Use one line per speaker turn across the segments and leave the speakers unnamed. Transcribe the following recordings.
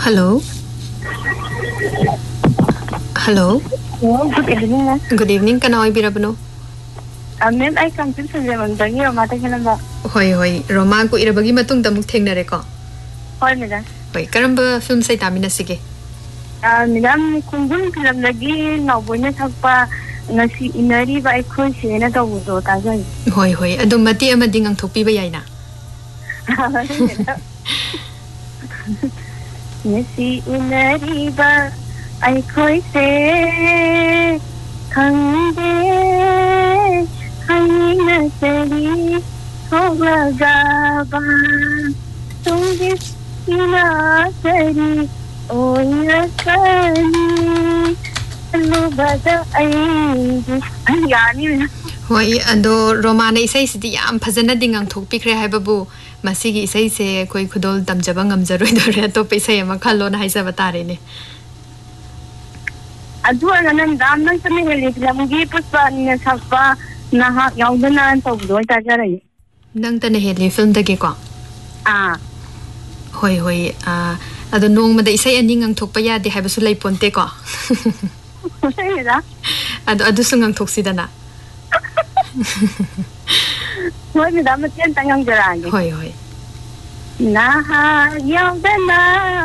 Hello. Hello.
Good evening.
Good evening. Can I be Rabano?
Ma'am, I come to Sanjay Roma Takanamba.
Hoi, Roma ko irabagi matung damuk thengna reko.
Hoi, madam.
Hoi, karamba film say tamina sige.
Madam, Kungun Kilam Lagi, Nobuna Tapa, Nasi Inari by Kushi, and a Dozo Tazai.
Hoi, Adum Mati Amading ang Topi Bayana.
Nasi Inari by I Kushi, Kande, Haina Sari, Hogaba, Tungis Ina Sari. Oh, yes,
Hoi, ando Romana isay sidi yam phajana dingang thokpi khre haibabu masigi isay se koi khudol damjaba ngamjaroi dore to paisa ma khalo na haisa batare ne
adu anan dam nang tame heli lamgi puspa ne sakpa na ha yaudana to do ta jarai
nang tane heli film dage ko hoi ado nong mada isay aning ang thokpa ya de haibasu lai ponte ko ado sungang thoksidana
Hoi, madam, matiyan tangang jarani.
Hoi.
Naha yaudana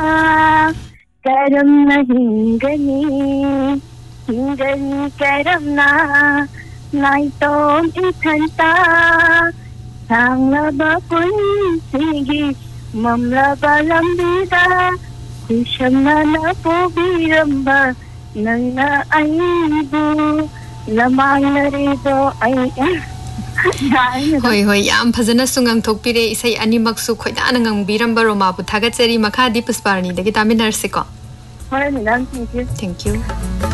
karam na hingani karam na naitom itanta sanglaba punsigi mamlaba lambida kushamna na pobiramba nanga aibu lamang na rito ay
Hoi, yam phajana sungang thokpire isai animak su khoida nangang biramba Roma bu thagachari makha di pusparni dagi taminar se ko.
Hoi, madam, thank you.
Thank you.